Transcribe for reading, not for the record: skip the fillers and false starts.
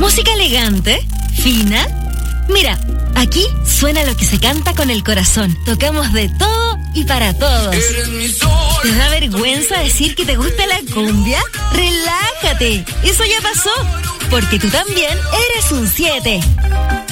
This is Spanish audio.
Música elegante, fina. Mira, aquí suena lo que se canta con el corazón. Tocamos de todo y para todos. ¿Te da vergüenza decir que te gusta la cumbia? ¡Relájate! Eso ya pasó, porque tú también eres un 7.